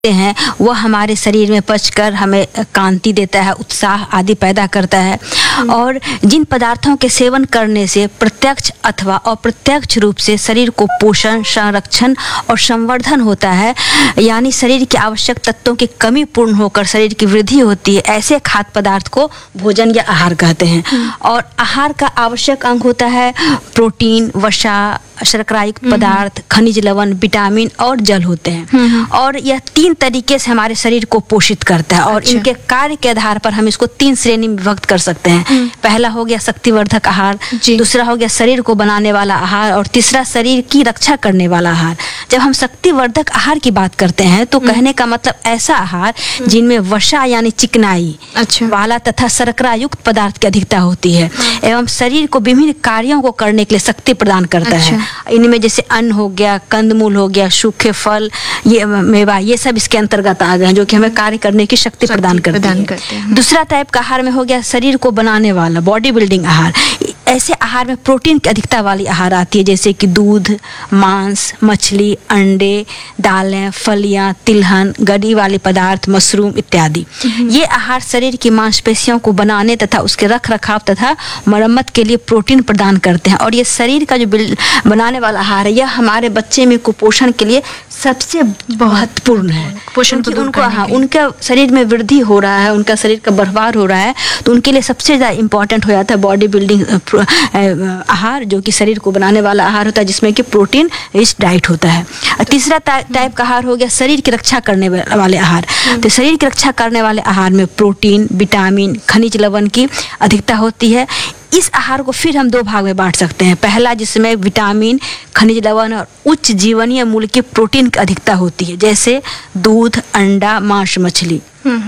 हैं वह हमारे शरीर में पचकर हमें कांति देता है, उत्साह आदि पैदा करता है। और जिन पदार्थों के सेवन करने से प्रत्यक्ष अथवा अप्रत्यक्ष रूप से शरीर को पोषण, संरक्षण और संवर्धन होता है, यानी शरीर के आवश्यक तत्वों की कमी पूर्ण होकर शरीर की वृद्धि होती है, ऐसे खाद्य पदार्थ को भोजन या आहार कहते हैं। और आहार का आवश्यक अंग होता है प्रोटीन, वसा, शर्करायुक्त पदार्थ, खनिज लवण, विटामिन और जल होते हैं। और यह 3 तरीके से हमारे शरीर को पोषित करता है। और इनके कार्य के आधार पर हम इसको 3 श्रेणी में विभक्त कर सकते हैं। पहला हो गया शक्तिवर्धक आहार, दूसरा हो गया शरीर को बनाने वाला आहार, और तीसरा शरीर की रक्षा करने वाला आहार। जब हम शक्तिवर्धक आहार की बात करते हैं तो कहने का मतलब ऐसा आहार जिनमें वसा यानी चिकनाई वाला तथा शर्करा युक्त पदार्थ की अधिकता होती है एवं शरीर को विभिन्न कार्यों को करने के लिए शक्ति प्रदान करता है। इनमें जैसे अन्न हो गया, कंदमूल हो गया, सूखे फल, ये मेवा, ये सब इसके अंतर्गत आ गए हैं जो कि हमें कार्य करने की शक्ति प्रदान करते हैं। दूसरा टाइप का आहार में हो गया शरीर को बनाने वाला बॉडी बिल्डिंग आहार। ऐसे आहार में प्रोटीन की अधिकता वाली आहार आती है, जैसे कि दूध, मांस, मछली, अंडे, दालें, फलियां, तिलहन, गड़ी वाले पदार्थ, मशरूम इत्यादि। ये आहार शरीर की मांसपेशियों को बनाने तथा उसके रख रखाव तथा मरम्मत के लिए प्रोटीन प्रदान करते हैं। और ये शरीर का जो बनाने वाला आहार है, यह हमारे बच्चे में कुपोषण के लिए सबसे महत्वपूर्ण है। पोषण उनका शरीर में वृद्धि हो रहा है, उनका शरीर का बढ़वार हो रहा है, तो उनके लिए सबसे ज़्यादा इम्पोर्टेंट हो जाता है बॉडी बिल्डिंग आहार, जो कि शरीर को बनाने वाला आहार होता है, जिसमें कि प्रोटीन रिच डाइट होता है। तीसरा टाइप का आहार हो गया शरीर की रक्षा करने वाले आहार। तो शरीर की रक्षा करने वाले आहार में प्रोटीन, विटामिन, खनिज लवण की अधिकता होती है। इस आहार को फिर हम 2 भाग में बांट सकते हैं। पहला जिसमें विटामिन, खनिज लवण और उच्च जीवनीय मूल्य के प्रोटीन की अधिकता होती है, जैसे दूध, अंडा, मांस, मछली।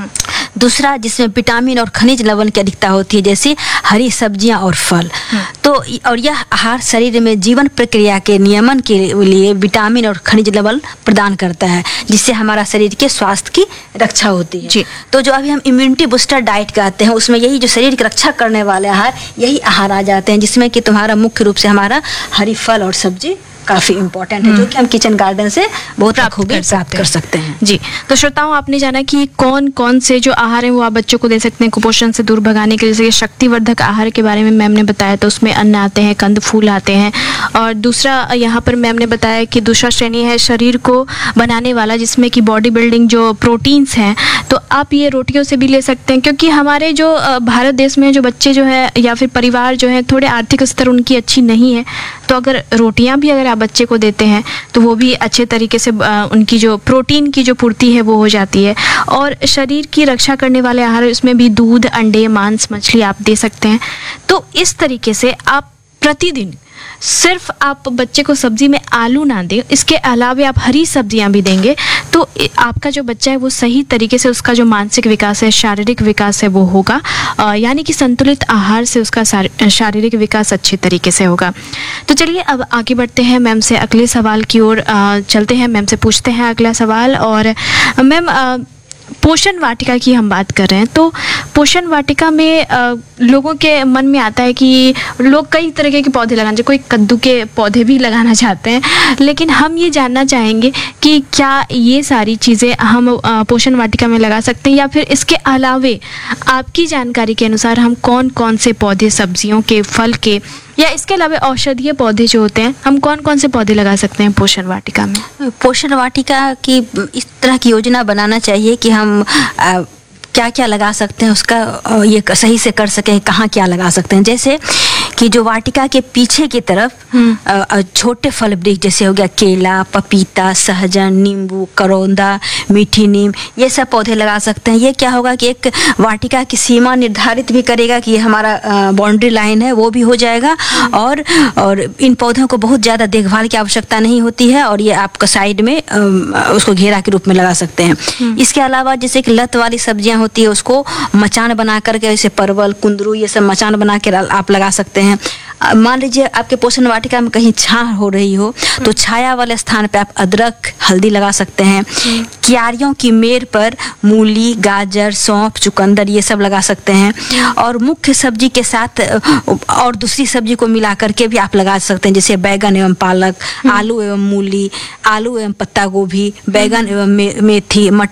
दूसरा जिसमें विटामिन और खनिज लवण की अधिकता होती है, जैसे हरी सब्जियां और फल। तो और यह आहार शरीर में जीवन प्रक्रिया के नियमन के लिए विटामिन और खनिज लवण प्रदान करता है, जिससे हमारा शरीर के स्वास्थ्य की रक्षा होती है। तो जो अभी हम इम्यूनिटी बूस्टर डाइट कहते हैं, उसमें यही जो शरीर की रक्षा करने वाले आहार, यही आहार आ जाते हैं, जिसमें कि तुम्हारा मुख्य रूप से हमारा हरी फल और सब्जी काफ़ी इम्पोर्टेंट है, जो कि हम किचन गार्डन से बहुत बखूबी प्राप्त कर सकते हैं। जी, तो श्रोताओं, आपने जाना कि कौन कौन से जो आहार हैं वो आप बच्चों को दे सकते हैं कुपोषण से दूर भगाने के लिए। जैसे शक्तिवर्धक आहार के बारे में मैम ने बताया, तो उसमें अन्न आते हैं, कंद फूल आते हैं। और दूसरा यहाँ पर मैम ने बताया कि दूसरा श्रेणी है शरीर को बनाने वाला, जिसमें कि बॉडी बिल्डिंग जो प्रोटीन्स हैं, तो आप ये रोटियों से भी ले सकते हैं, क्योंकि हमारे जो भारत देश में जो बच्चे जो है या फिर परिवार जो है, थोड़े आर्थिक स्तर उनकी अच्छी नहीं है, तो अगर रोटियाँ भी अगर बच्चे को देते हैं तो वो भी अच्छे तरीके से उनकी जो प्रोटीन की जो पूर्ति है वो हो जाती है। और शरीर की रक्षा करने वाले आहार, इसमें भी दूध, अंडे, मांस, मछली आप दे सकते हैं। तो इस तरीके से आप प्रतिदिन सिर्फ आप बच्चे को सब्जी में आलू ना दें, इसके अलावा आप हरी सब्जियां भी देंगे, तो आपका जो बच्चा है वो सही तरीके से उसका जो मानसिक विकास है, शारीरिक विकास है वो होगा। यानी कि संतुलित आहार से उसका शारीरिक विकास अच्छे तरीके से होगा। तो चलिए अब आगे बढ़ते हैं, मैम से अगले सवाल की ओर चलते हैं। मैम से पूछते हैं अगला सवाल। और मैम, पोषण वाटिका की हम बात कर रहे हैं, तो पोषण वाटिका में लोगों के मन में आता है कि लोग कई तरह के पौधे लगाना चाहिए, कोई कद्दू के पौधे भी लगाना चाहते हैं, लेकिन हम ये जानना चाहेंगे कि क्या ये सारी चीज़ें हम पोषण वाटिका में लगा सकते हैं, या फिर इसके अलावे आपकी जानकारी के अनुसार हम कौन कौन से पौधे, सब्जियों के, फल के, या इसके अलावा औषधीय पौधे जो होते हैं, हम कौन कौन से पौधे लगा सकते हैं पोषण वाटिका में? पोषण वाटिका की इस तरह की योजना बनाना चाहिए कि हम क्या क्या लगा सकते हैं, उसका ये सही से कर सकें, कहाँ क्या लगा सकते हैं। जैसे कि जो वाटिका के पीछे की तरफ छोटे फल वृक्ष जैसे हो गया केला, पपीता, सहजन, नींबू, करौंदा, मीठी नीम, ये सब पौधे लगा सकते हैं। ये क्या होगा कि एक वाटिका की सीमा निर्धारित भी करेगा कि ये हमारा बाउंड्री लाइन है, वो भी हो जाएगा। और इन पौधों को बहुत ज़्यादा देखभाल की आवश्यकता नहीं होती है, और ये आपका साइड में उसको घेरा के रूप में लगा सकते हैं। इसके अलावा जैसे कि लत वाली सब्जियां होती है, उसको मचान बना करके, जैसे परवल, कुंदरू, ये सब मचान बना कर आप लगा सकते हैं। मान लीजिए आपके पोषण वाटिका में कहीं छाया हो रही हो, तो छाया वाले स्थान पे आप अदरक, हल्दी लगा सकते हैं। क्यारियों की मेड़ पर मूली, गाजर, सौंफ, चुकंदर ये सब लगा सकते हैं। और मुख्य सब्जी के साथ और दूसरी सब्जी को मिला करके भी आप लगा सकते हैं, जैसे बैगन एवं पालक, आलू एवं मूली, आलू एवं पत्ता गोभी, बैगन एवं मेथी,